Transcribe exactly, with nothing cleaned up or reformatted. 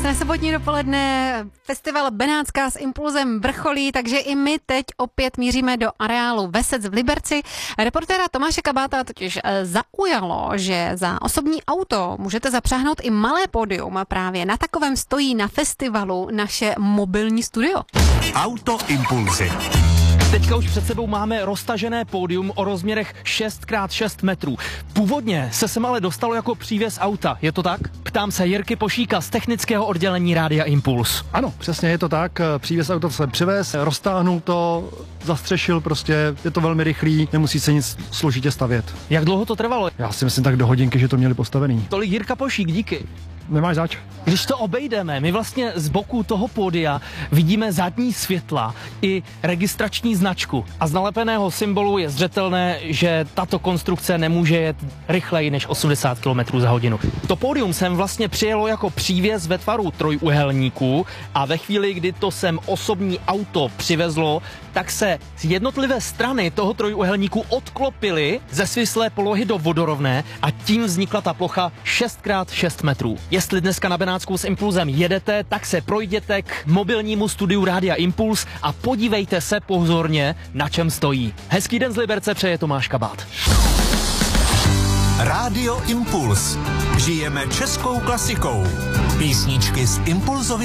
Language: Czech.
Krásné sobotní dopoledne, festival Benátská s Impulzem vrcholí, takže i my teď opět míříme do areálu Vesec v Liberci. Reportéra Tomáše Kabáta totiž zaujalo, že za osobní auto můžete zapřáhnout i malé pódium. Právě na takovém stojí na festivalu naše mobilní studio. Auto Impulzy. Teďka už před sebou máme roztažené pódium o rozměrech šest krát šest metrů. Původně se sem ale dostalo jako přívěs auta, je to tak? Ptám se Jirky Pošíka z technického oddělení Rádia Impuls. Ano, přesně je to tak. Přívěs auta se přivez, roztáhnul to, zastřešil, prostě je to velmi rychlý, nemusí se nic složitě stavět. Jak dlouho to trvalo? Já si myslím tak do hodinky, že to měli postavený. Tolik Jirka Pošík, díky. Nemáš zač? Když to obejdeme, my vlastně z boku toho pódia vidíme zadní světla i registrační značku. A z nalepeného symbolu je zřetelné, že tato konstrukce nemůže jet rychleji než osmdesát kilometrů za hodinu. To pódium sem vlastně přijelo jako přívěs ve tvaru trojúhelníku a ve chvíli, kdy to sem osobní auto přivezlo, tak se z jednotlivé strany toho trojúhelníku odklopily ze svislé polohy do vodorovné a tím vznikla ta plocha šest krát šest metrů. Jestli dneska na Benátskou s Impulzem jedete, tak se projděte k mobilnímu studiu Rádia Impuls a podívejte se pozorně, na čem stojí. Hezký den z Liberce přeje Tomáš Kabát. Rádio Impuls. Žijeme českou klasikou. Písničky z Impulzovy